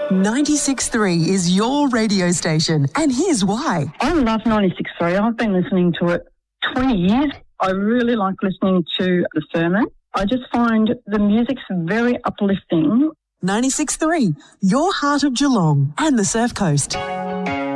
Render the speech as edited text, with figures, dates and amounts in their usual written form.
96.3 is your radio station, and here's why. I love 96.3. I've been listening to it 20 years. I really like listening to the sermon. I just find the music's very uplifting. 96.3, your heart of Geelong and the Surf Coast.